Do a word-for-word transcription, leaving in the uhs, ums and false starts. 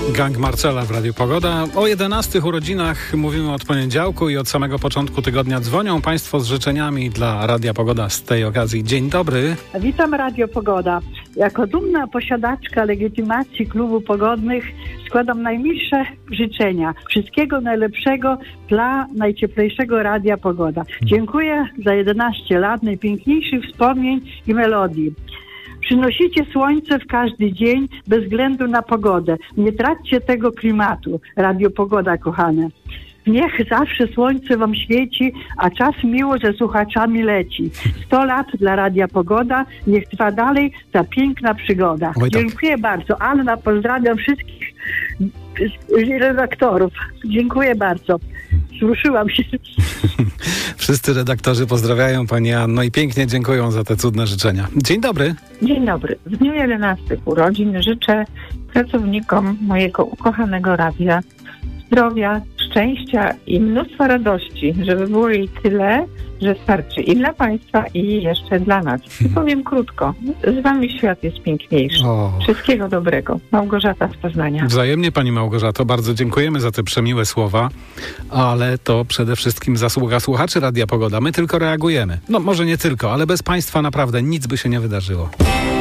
Gang Marcela w Radiu Pogoda. O jedenastych urodzinach mówimy od poniedziałku i od samego początku tygodnia dzwonią Państwo z życzeniami dla Radia Pogoda z tej okazji. Dzień dobry. Witam Radio Pogoda. Jako dumna posiadaczka legitymacji Klubu Pogodnych składam najmilsze życzenia. Wszystkiego najlepszego dla najcieplejszego Radia Pogoda. Dziękuję za jedenaście lat najpiękniejszych wspomnień i melodii. Przynosicie słońce w każdy dzień bez względu na pogodę. Nie traćcie tego klimatu. Radio Pogoda, kochane. Niech zawsze słońce wam świeci, a czas miło ze słuchaczami leci. sto lat dla Radia Pogoda. Niech trwa dalej ta piękna przygoda. Oj, tak. Dziękuję bardzo. Anna, pozdrawiam wszystkich redaktorów. Dziękuję bardzo. Wzruszyłam się. Wszyscy redaktorzy pozdrawiają Pani Anno i pięknie dziękują za te cudne życzenia. Dzień dobry. Dzień dobry. W dniu jedenastych urodzin życzę pracownikom mojego ukochanego radia zdrowia, szczęścia i mnóstwa radości, żeby było jej tyle, że starczy i dla Państwa, i jeszcze dla nas. I powiem krótko, z Wami świat jest piękniejszy. O. Wszystkiego dobrego. Małgorzata z Poznania. Wzajemnie, Pani Małgorzato, bardzo dziękujemy za te przemiłe słowa, ale to przede wszystkim zasługa słuchaczy Radia Pogoda. My tylko reagujemy. No może nie tylko, ale bez Państwa naprawdę nic by się nie wydarzyło.